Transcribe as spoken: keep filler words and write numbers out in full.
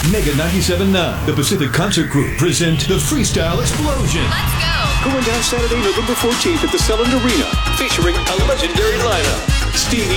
Mega ninety-seven point nine, the Pacific Concert Group present the Freestyle Explosion. Let's go! Going down Saturday, November fourteenth at the Selland Arena, featuring a legendary lineup. Stevie